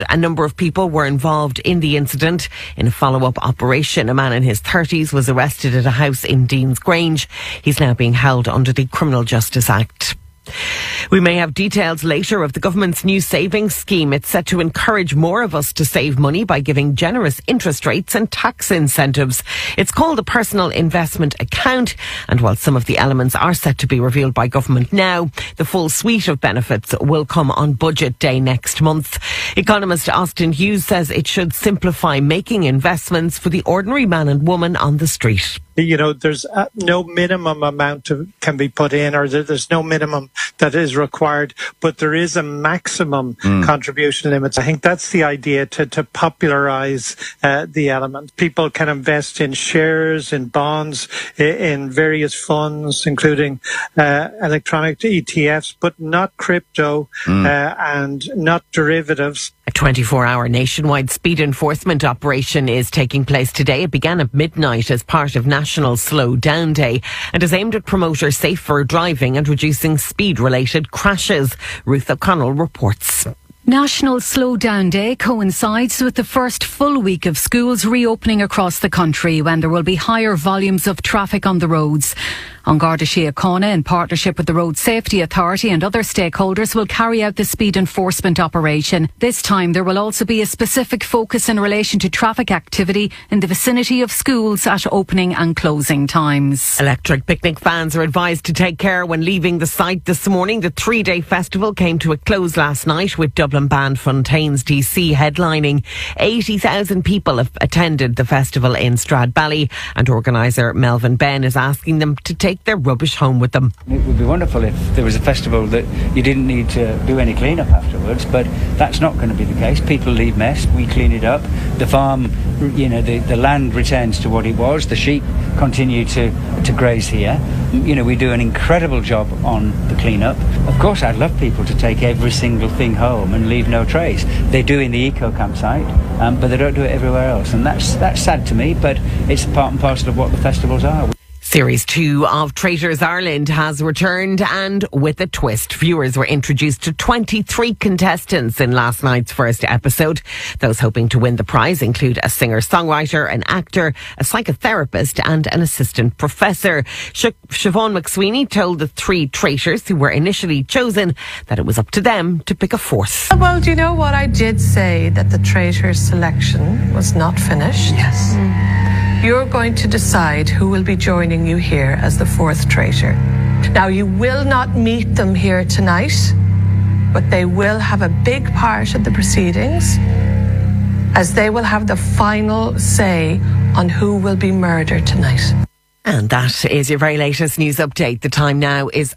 A number of people were involved in the incident. In a follow-up operation, a man in his 30s was arrested at a house in Dean's Grange. He's now being held under the Criminal Justice Act. We may have details later of the government's new savings scheme. It's set to encourage more of us to save money by giving generous interest rates and tax incentives. It's called a personal investment account, and while some of the elements are set to be revealed by government now, the full suite of benefits will come on budget day next month. Economist Austin Hughes says it should simplify making investments for the ordinary man and woman on the street. You know, there's no minimum amount can be put in, or there's no minimum that is required, but there is a maximum contribution limit. I think that's the idea, to popularise the element. People can invest in shares, in bonds, in various funds, including electronic ETFs, but not crypto and not derivatives. A 24-hour nationwide speed enforcement operation is taking place today. It began at midnight as part of National Slow Down Day and is aimed at promoting safer driving and reducing speed-related crashes. Ruth O'Connell reports. National Slow Down Day coincides with the first full week of schools reopening across the country, when there will be higher volumes of traffic on the roads. An Garda Síochána, in partnership with the Road Safety Authority and other stakeholders, will carry out the speed enforcement operation. This time there will also be a specific focus in relation to traffic activity in the vicinity of schools at opening and closing times. Electric Picnic fans are advised to take care when leaving the site this morning. The 3-day festival came to a close last night with Dublin band Fontaines DC headlining. 80,000 people have attended the festival in Stradbally, and organiser Melvin Ben is asking them to take their rubbish home with them. It would be wonderful if there was a festival that you didn't need to do any clean-up afterwards, but that's not going to be the case. People leave mess, we clean it up. The farm, you know, the land returns to what it was. The sheep continue to graze here. You know, we do an incredible job on the clean-up. Of course, I'd love people to take every single thing home and leave no trace. They do in the eco campsite, but they don't do it everywhere else. And that's sad to me, but it's part and parcel of what the festivals are. Series 2 of Traitors Ireland has returned, and with a twist. Viewers were introduced to 23 contestants in last night's first episode. Those hoping to win the prize include a singer-songwriter, an actor, a psychotherapist and an assistant professor. Siobhan McSweeney told the 3 traitors who were initially chosen that it was up to them to pick a fourth. Well, do you know what? I did say that the traitors' selection was not finished. Yes. You're going to decide who will be joining you here as the fourth traitor. Now, you will not meet them here tonight, but they will have a big part of the proceedings, as they will have the final say on who will be murdered tonight. And that is your very latest news update. The time now is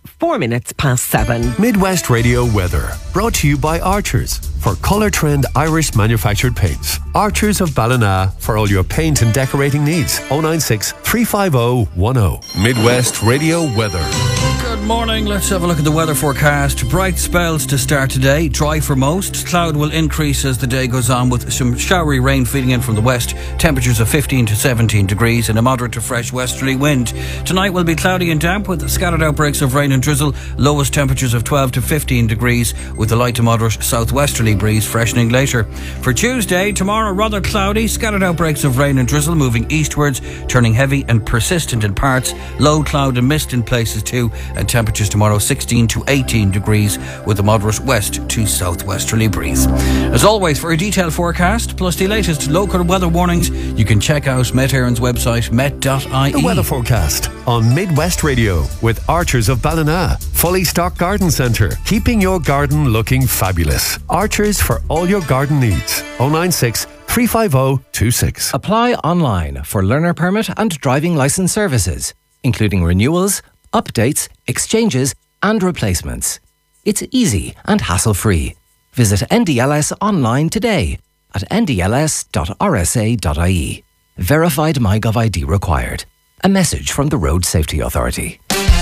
7:04. Midwest Radio weather, brought to you by Archers for Colour Trend Irish manufactured paints. Archers of Ballina for all your paint and decorating needs. 096 350 10. Midwest Radio weather. Good morning. Let's have a look at the weather forecast. Bright spells to start today. Dry for most. Cloud will increase as the day goes on, with some showery rain feeding in from the west. Temperatures of 15 to 17 degrees and a moderate to fresh westerly wind. Tonight will be cloudy and damp with scattered outbreaks of rain and drizzle. Lowest temperatures of 12 to 15 degrees with a light to moderate southwesterly breeze freshening later. For Tuesday, tomorrow rather cloudy. Scattered outbreaks of rain and drizzle moving eastwards, turning heavy and persistent in parts. Low cloud and mist in places too. And temperatures tomorrow 16 to 18 degrees with a moderate west to southwesterly breeze. As always, for a detailed forecast plus the latest local weather warnings, you can check out Met Éireann's website met.ie. The weather forecast on Midwest Radio with Archers of Ballina. Fully stocked garden centre, keeping your garden looking fabulous. Archers for all your garden needs. 096 350 26. Apply online for learner permit and driving licence services, including renewals, updates, exchanges and replacements. It's easy and hassle-free. Visit NDLS online today at ndls.rsa.ie. Verified MyGov ID required. A message from the Road Safety Authority.